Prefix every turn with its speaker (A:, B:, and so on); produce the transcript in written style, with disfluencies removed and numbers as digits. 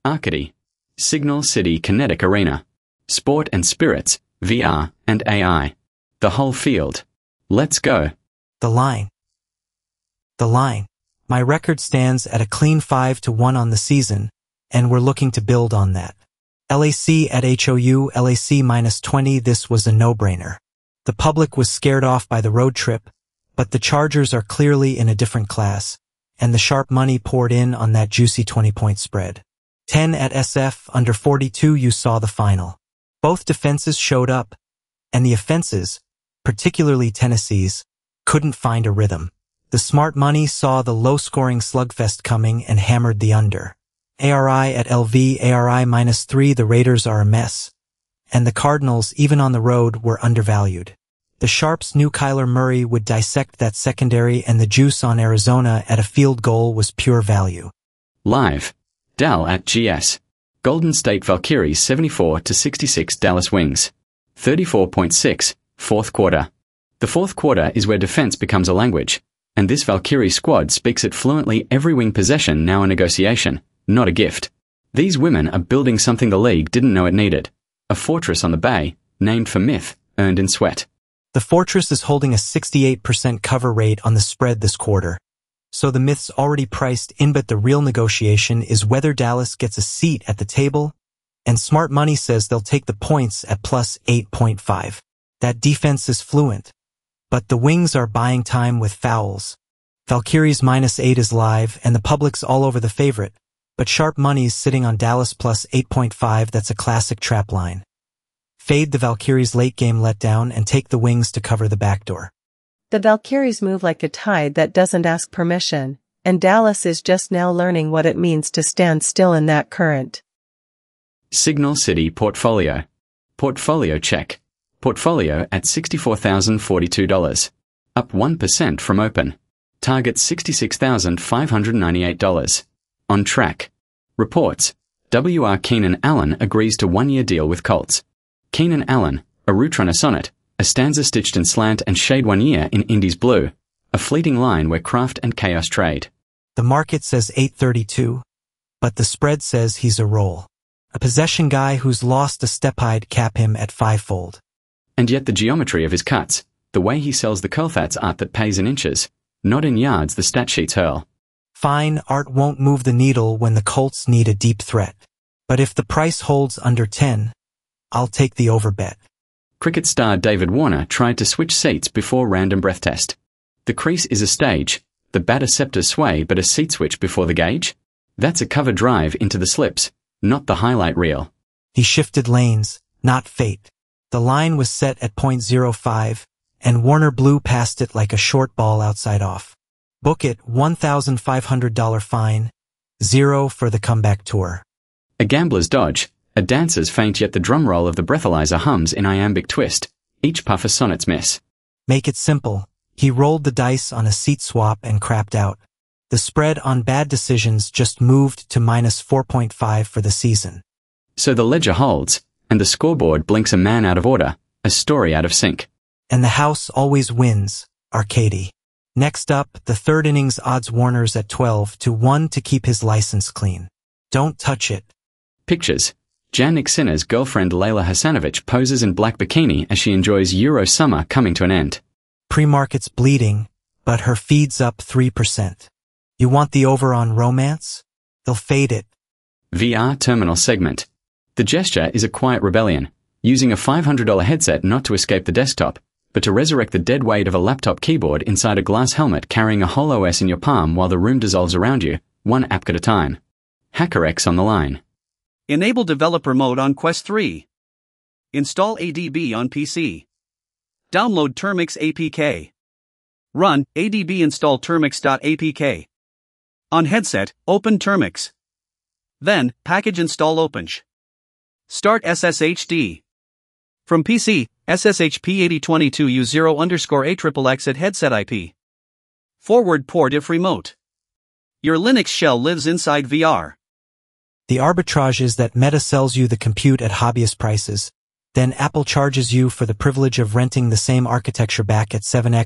A: Arcady, Signal City Kinetic Arena, Sport and Spirits, VR and AI. The whole field. Let's go.
B: The line. My record stands at a clean 5-1 on the season, and we're looking to build on that. LAC at HOU, LAC -20, this was a no-brainer. The public was scared off by the road trip, but the Chargers are clearly in a different class, and the sharp money poured in on that juicy 20-point spread. 10 at SF, under 42, you saw the final. Both defenses showed up, and the offenses, particularly Tennessee's, couldn't find a rhythm. The smart money saw the low-scoring slugfest coming and hammered the under. ARI at LV, ARI -3, the Raiders are a mess, and the Cardinals, even on the road, were undervalued. The Sharps knew Kyler Murray would dissect that secondary, and the juice on Arizona at a field goal was pure value.
A: Live. Dal at GS. Golden State Valkyries 74-66 Dallas Wings. 34.6, fourth quarter. The fourth quarter is where defense becomes a language, and this Valkyrie squad speaks it fluently. Every wing possession now a negotiation, not a gift. These women are building something the league didn't know it needed. A fortress on the bay, named for myth, earned in sweat.
B: The Fortress is holding a 68% cover rate on the spread this quarter, so the myth's already priced in, but the real negotiation is whether Dallas gets a seat at the table, and smart money says they'll take the points at plus 8.5. That defense is fluent, but the Wings are buying time with fouls. Valkyries -8 is live, and the public's all over the favorite, but sharp money's sitting on Dallas plus 8.5. That's a classic trap line. Fade the Valkyries' late-game letdown and take the Wings to cover the backdoor.
C: The Valkyries move like a tide that doesn't ask permission, and Dallas is just now learning what it means to stand still in that current.
A: Signal City Portfolio. Portfolio check. Portfolio at $64,042. Up 1% from open. Target $66,598. On track. Reports. W.R. Keenan Allen agrees to one-year deal with Colts. Keenan Allen, a route runner sonnet, a stanza stitched in slant and shade 1 year in Indy's blue, a fleeting line where craft and chaos trade.
B: The market says 832, but the spread says he's a roll. A possession guy who's lost a step, I'd cap him at 5-fold.
A: And yet the geometry of his cuts, the way he sells the Colfax art that pays in inches, not in yards the stat sheets hurl.
B: Fine art won't move the needle when the Colts need a deep threat. But if the price holds under 10, I'll take the overbet.
A: Cricket star David Warner tried to switch seats before random breath test. The crease is a stage, the batter scepters sway but a seat switch before the gauge? That's a cover drive into the slips, not the highlight reel.
B: He shifted lanes, not fate. The line was set at .05, and Warner blew past it like a short ball outside off. Book it, $1,500 fine, 0 for the comeback tour.
A: A gambler's dodge, a dancer's feint, yet the drum roll of the breathalyzer hums in iambic twist, each puff a sonnet's miss.
B: Make it simple. He rolled the dice on a seat swap and crapped out. The spread on bad decisions just moved to -4.5 for the season.
A: So the ledger holds, and the scoreboard blinks a man out of order, a story out of sync.
B: And the house always wins, Arcady. Next up, the third innings odds Warner's at 12-1 to keep his license clean. Don't touch it.
A: Pictures. Jannik Sinner's girlfriend Layla Hasanovich poses in black bikini as she enjoys Euro summer coming to an end.
B: Pre-market's bleeding, but her feed's up 3%. You want the over on romance? They'll fade it.
A: VR terminal segment. The gesture is a quiet rebellion, using a $500 headset not to escape the desktop, but to resurrect the dead weight of a laptop keyboard inside a glass helmet, carrying a whole OS in your palm while the room dissolves around you, one app at a time. HackerX on the line.
D: Enable developer mode on Quest 3. Install ADB on PC. Download Termux APK. Run ADB install termux.apk. On headset, open Termux. Then, package install OpenSH. Start SSHD. From PC, SSH P8022U0_AXXX at headset IP. Forward port if remote. Your Linux shell lives inside VR.
B: The arbitrage is that Meta sells you the compute at hobbyist prices, then Apple charges you for the privilege of renting the same architecture back at 7x